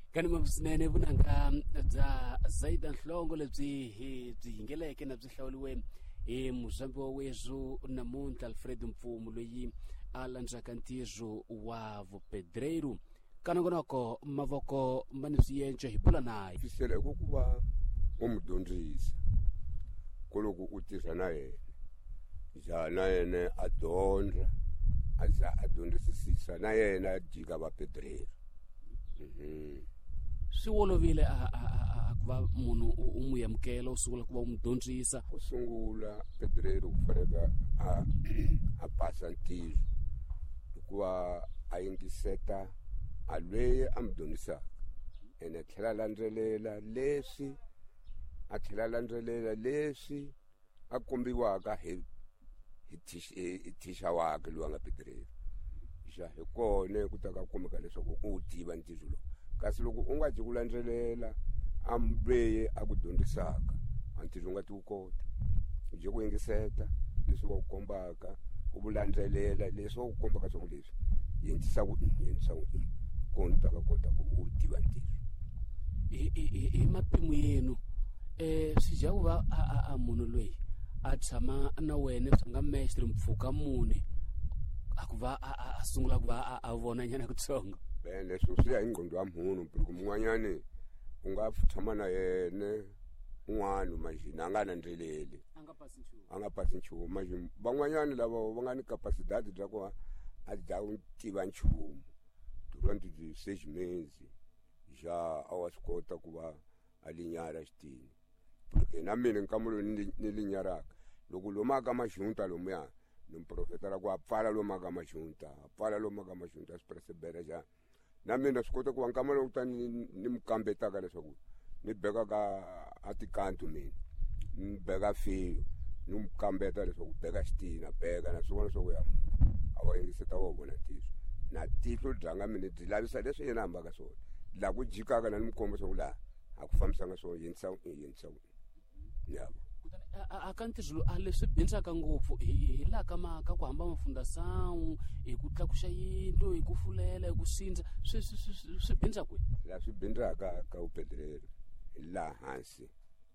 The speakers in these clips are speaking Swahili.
kani mavusnene vunanga bya Zaida Nhlongo lebyi hingeleke na byi hlawuliwe muzambi wa wezu namuntlha Alfred Mpfumu loyi a landzaka ntirho wa vupedreiro kanongonoko mavoko mani swiyence hi pula naye fisele kuva umudyondzisa koloku u tirha na yena jana yena a dyondza a dyondzisisa na yena jika vapedreiro swi olovile a ku va munhu u n'wi amukela u sungula ku va u n'wi dyondzisa ku sungula pedreiro ku faneka a pasa ntirho hikuva a yingiseta a lweyi a mi dyondzisaka ene tlhela landzelela leswi a kombiwaka hi thisha wakhe loyi a nga pedreiro xa hi kona ku ta ka kumeka leswaku u tiva ntirho lowu kasi loko u nga ji ku landzelela a lweyi a ku dyondzisaka a ntirho u nga ti wu kota u je ku yingiseta leswi va ku kombaka u vulandzelela leswi va ku kombaka swa ku leswi yendlisa ku kona ta ka kota ku u tiva ntirho hi mapimo yenu swi ja ku va a munhu loyi a tshama na wena swi nga mestre mpfhuka mune a ku va a sungula ku va a vona nyana kutsongo leswo swi ya hi ngqondo wa munhu ku mun'wanyani u nga tshama na yena un'wana majini a nga landzeleli a nga pasi nchumu majini van'wanyani lava va nga ni capacidade bya ku a dya u tiva nchumu durante the 6 meses ja a wa swi kota ku va a linyara xitini porque na mina nkamulo ni linyaraka loko lomaka maxunta lomuya ni profeta ku a pfala lomaka maxunta swipresebera ja na mina swi kota ku va nkamulo ku ta ni mukambetaka leswaku ni beka ka a tikanto mina ni beka fiyo ni mukambeta leswaku beka xitini a beka na swivona swa ku ya a va yingiseta wa vona tihlo na tihlo dyanga mina byi lavisa leswi yena hambaka swona laha ku jikaka na ni mukombo swa ku laha a ku fambisanga swona yendlisa yabo a ka ntirho a leswi bindzaka ngopfu hi laha ka ku hamba mafundasangu hi ku tlakuxa yindlu hi ku fulela hi ku sindza swi bindza kwihi laha swi bindzaka ka upedreiro hi laha hansi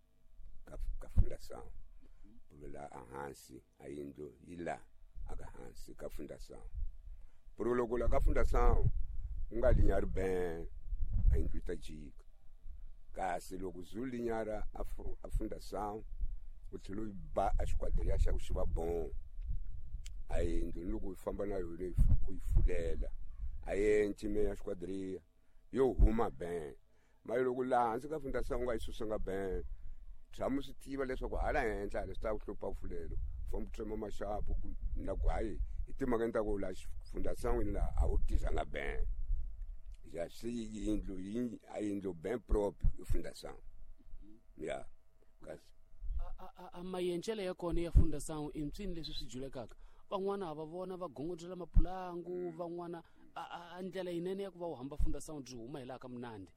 ka fundasangu puro laha hansi a yindlu yi laha aka hansi ka fundasangu puro loko la ka fundasangu u nga linyari ben a yindlu ta jika kasi loko zulu linyara a fundasangu u tlhela ba a xikwadriya xa ku xi va bon a yindlu loko u famba na yona ku yi fulela a yencime ya xikwadriya yo huma ben mara loko laha hansi ka fundasangu nga yi susanga ben tshama swi tiva leswaku hala henhla leswi ta ku hlupha fulelo famba trema maxapu na ku hayi hi timhaka ni ta ku la fundasangwini laha a wu tirhanga ben ya swi yindlu ben proprio i fundasangu ya kasi a mayencele ya kona ya fundasangu i ncini leswi swi julekaka van'wana va vona va gongodzela mapulangu van'wana a ndlela yinene ya ku va u hamba fundasangu byi huma hi laha ka Mnandi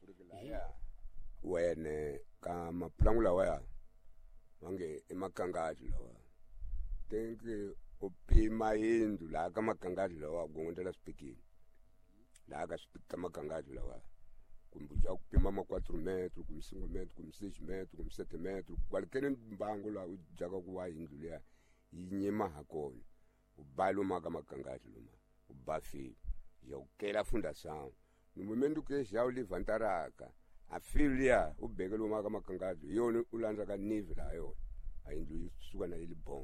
wene ka mapulangu lawaya vange i makangati lawa tenke u pima yindlu laha ka makangati lawa gongodzela spikini laha ka spikita makangati lawa kumbe ja ku pima 4 metro kumbe 5 metro kumbe 6 metro kumbe 7 metro kwalikene mbango laha u jaka ku wa yindlu leya yi nyema hakona u balo maka makangati loma u bafi ya ukela fundasangu nomumendu ke jawu livantaraka a filia u bekelo maka makangati yona u landza ka nive la yona a yindlu yi suka na yi bon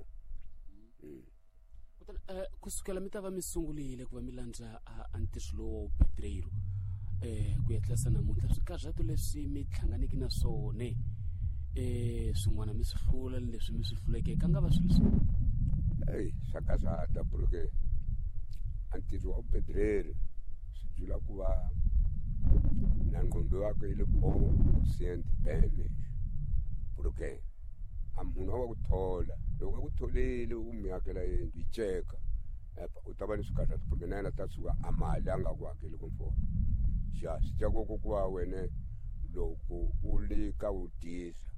kusukela mi ta va mi sungulile ku va mi landza a ntirho lowu Pedreiro ku ya tlasa namuntlha swikarhato leswi mi hlanganiki na swona swin'wana mi swi hlula leswi mi swi hluleke ka nga va swilo swa karhata porque a ntirho wa Pedreiro swi jula ku va na ngqondo yakho yi le bon sient bene porque a munhu wa ku thola loko ku tholile u mi hakela yendlu yi cheka u ta va ni swikarhato porque na yena ta suka a mali a nga ku hakeli ku mfona xa swi ja ku va wena loko u le ka u tisa